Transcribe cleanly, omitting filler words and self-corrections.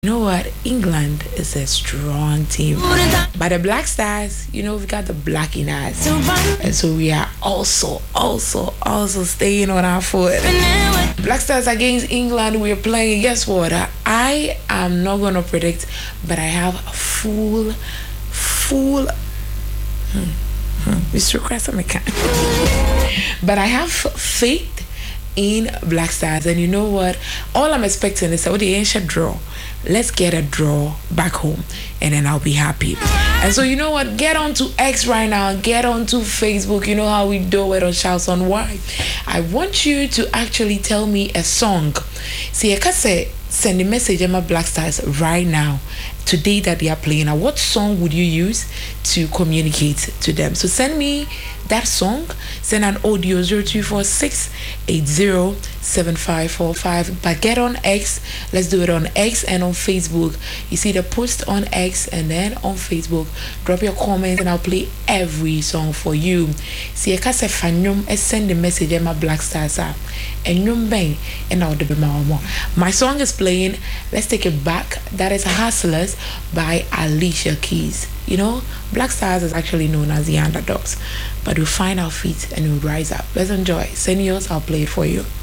You know what? England is a strong team. But the Black Stars, we've got the black in us. And so we are also staying on our foot. Black Stars against England, we're playing. Guess what? I am not going to predict, but I have full Mr. Krasamika. But I have faith in Black Stars, and you know what? All I'm expecting is the ancient draw. Let's get a draw back home, and then I'll be happy. And so you know what? Get onto X right now. Get onto Facebook. You know how we do it on Shouts on Why. I want you to actually tell me a song. See, I can say send a message on my Black Stars right now. Today that they are playing. Now, what song would you use to communicate to them? So send me that song. Send an audio 0246807545. But get on X. Let's do it on X and on Facebook. You see the post on X and then on Facebook. Drop your comments and I'll play every song for you. See, I can say fanyum. Send the message on my Black Stars app. And yum bang and I'll do more. My song is playing. Let's take it back. That is Hustlers by Alicia Keys. Black Stars is actually known as the underdogs, but we'll find our feet and we'll rise up. Let's enjoy. Send yours, I'll play it for you.